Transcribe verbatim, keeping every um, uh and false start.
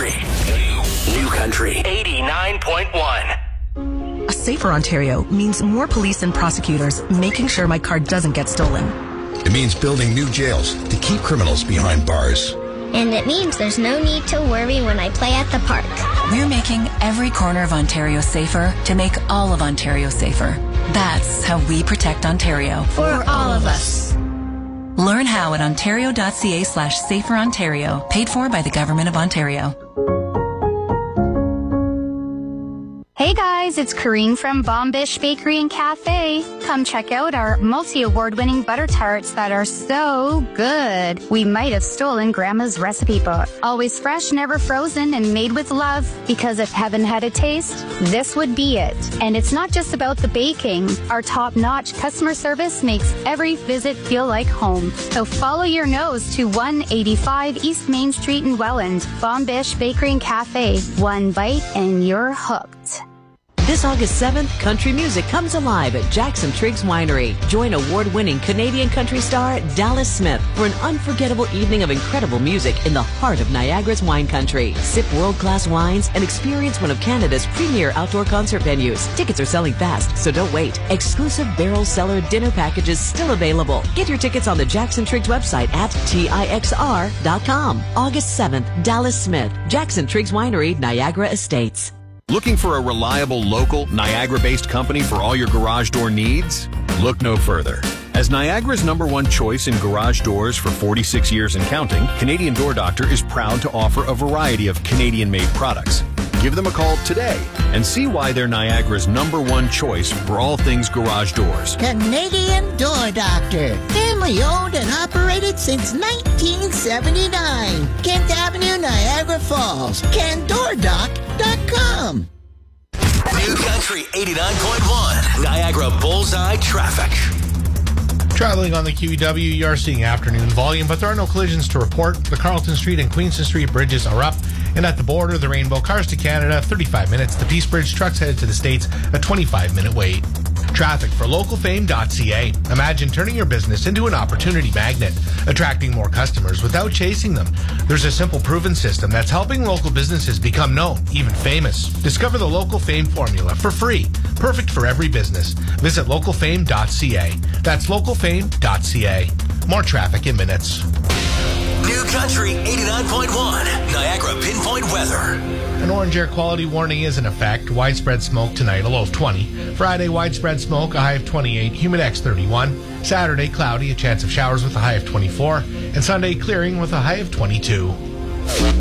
Country. New Country eighty-nine point one. A safer Ontario means more police and prosecutors making sure my car doesn't get stolen. It means building new jails to keep criminals behind bars. And it means there's no need to worry when I play at the park. We're making every corner of Ontario safer to make all of Ontario safer. That's how we protect Ontario. For all of us. Learn how at ontario.ca slash safer Ontario. Paid for by the Government of Ontario. Hey guys, it's Karine from Bombish Bakery and Cafe. Come check out our multi-award-winning butter tarts that are so good. We might have stolen Grandma's recipe book. Always fresh, never frozen, and made with love. Because if heaven had a taste, this would be it. And it's not just about the baking. Our top-notch customer service makes every visit feel like home. So follow your nose to one eighty-five East Main Street in Welland. Bombish Bakery and Cafe. One bite and you're hooked. This August seventh, country music comes alive at Jackson Triggs Winery. Join award-winning Canadian country star Dallas Smith for an unforgettable evening of incredible music in the heart of Niagara's wine country. Sip world-class wines and experience one of Canada's premier outdoor concert venues. Tickets are selling fast, so don't wait. Exclusive barrel cellar dinner packages still available. Get your tickets on the Jackson Triggs website at T I X R dot com. August seventh, Dallas Smith, Jackson Triggs Winery, Niagara Estates. Looking for a reliable, local, Niagara-based company for all your garage door needs? Look no further. As Niagara's number one choice in garage doors for forty-six years and counting, Canadian Door Doctor is proud to offer a variety of Canadian-made products. Give them a call today and see why they're Niagara's number one choice for all things garage doors. Canadian Door Doctor. Family owned and operated since nineteen seventy-nine. Kent Avenue, Niagara Falls. Ken Door Doc dot com. New Country eighty-nine point one. Niagara Bullseye Traffic. Traveling on the Q E W, you are seeing afternoon volume, but there are no collisions to report. The Carleton Street and Queenston Street bridges are up. And at the border, the Rainbow, cars to Canada, thirty-five minutes. The Peace Bridge, trucks headed to the States, a twenty-five minute wait. Traffic for local fame dot c a. Imagine turning your business into an opportunity magnet, attracting more customers without chasing them. There's a simple, proven system that's helping local businesses become known, even famous. Discover the Local Fame formula for free, perfect for every business. Visit local fame dot c a. That's local fame dot c a. More traffic in minutes. New Country eighty-nine point one. Niagara Pinpoint Weather. An orange air quality warning is in effect. Widespread smoke tonight, a low of twenty. Friday, widespread smoke, a high of twenty-eight. Humidex thirty-one. Saturday, cloudy, a chance of showers with a high of twenty-four. And Sunday, clearing with a high of twenty-two.